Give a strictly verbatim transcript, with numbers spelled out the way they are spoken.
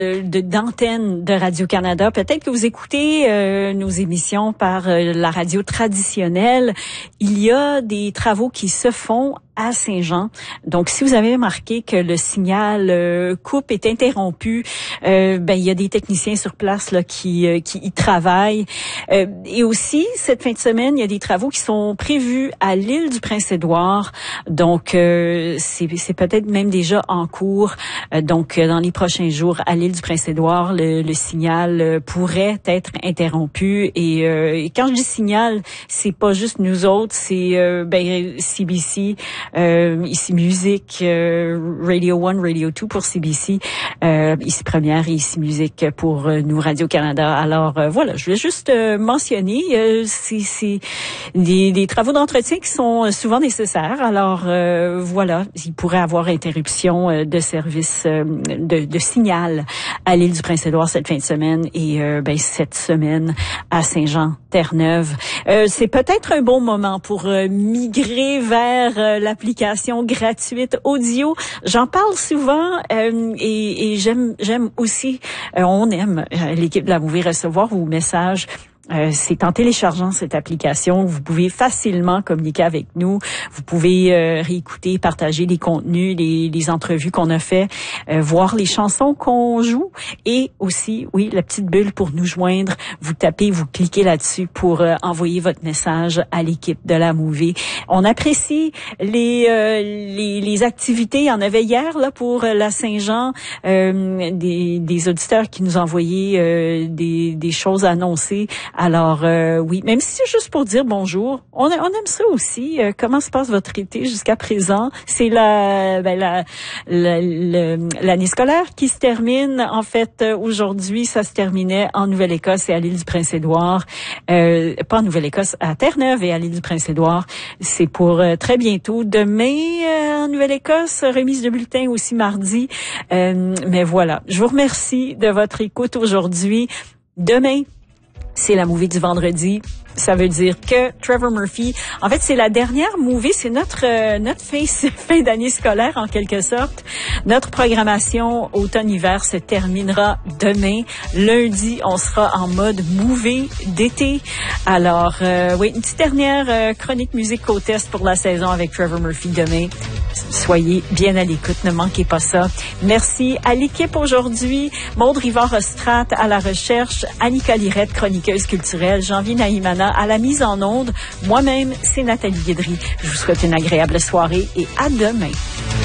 de d'antenne de Radio-Canada. Peut-être que vous écoutez euh, nos émissions par euh, la radio traditionnelle. Il y a des travaux qui se font à Saint-Jean. Donc, si vous avez remarqué que le signal euh, coupe est interrompu, euh, ben il y a des techniciens sur place là qui euh, qui y travaillent. Euh, et aussi, cette fin de semaine, il y a des travaux qui sont prévus à l'île du Prince-Édouard. Donc, euh, c'est c'est peut-être même déjà en cours. Euh, donc, dans les prochains jours, à l'île du Prince-Édouard, le, le signal pourrait être interrompu. Et, euh, et quand je dis signal, c'est pas juste nous autres, c'est euh, ben C B C. Euh, ici Musique, euh, Radio un, Radio deux pour C B C, euh, ici Première et ici Musique pour euh, nous Radio-Canada. Alors euh, voilà, je voulais juste euh, mentionner, euh, c'est, c'est des, des travaux d'entretien qui sont souvent nécessaires. Alors euh, voilà, il pourrait avoir interruption euh, de service euh, de, de signal à l'île du Prince-Édouard cette fin de semaine et euh, ben cette semaine à Saint-Jean-Terre-Neuve. Euh, c'est peut-être un bon moment pour euh, migrer vers euh, l'application gratuite audio. J'en parle souvent euh, et, et j'aime j'aime aussi, euh, on aime euh, l'équipe de la Mouvée recevoir vos messages. Euh, c'est en téléchargeant cette application, vous pouvez facilement communiquer avec nous. Vous pouvez euh, réécouter, partager les contenus, les, les entrevues qu'on a fait, euh, voir les chansons qu'on joue et aussi, oui, la petite bulle pour nous joindre. Vous tapez, vous cliquez là-dessus pour euh, envoyer votre message à l'équipe de la Mouvée. On apprécie les, euh, les les activités. Il y en avait hier là pour la Saint-Jean, euh, des, des auditeurs qui nous envoyaient euh, des, des choses à annoncer. Alors euh, oui, même si c'est juste pour dire bonjour, on, on aime ça aussi. Euh, comment se passe votre été jusqu'à présent? C'est la, ben la, la, la l'année scolaire qui se termine. En fait, aujourd'hui, ça se terminait en Nouvelle-Écosse et à l'île du Prince-Édouard. Euh, pas en Nouvelle-Écosse, à Terre-Neuve et à l'île du Prince-Édouard. C'est pour euh, très bientôt. Demain, euh, en Nouvelle-Écosse, remise de bulletins aussi mardi. Euh, mais voilà, je vous remercie de votre écoute aujourd'hui. Demain, c'est la Mouvée du vendredi. Ça veut dire que Trevor Murphy, en fait, c'est la dernière Mouvée, c'est notre euh, notre fin, fin d'année scolaire en quelque sorte. Notre programmation automne-hiver se terminera demain. Lundi, on sera en mode Mouvée d'été. Alors, euh, oui, une petite dernière euh, chronique musique côte-est pour la saison avec Trevor Murphy demain. Soyez bien à l'écoute, ne manquez pas ça. Merci à l'équipe aujourd'hui. Maude Rivard-Ostrat à la recherche, Annika Lirette, chroniqueuse culturelle, Janvier Naïmana à la mise en onde. Moi-même, c'est Nathalie Guédry. Je vous souhaite une agréable soirée et à demain.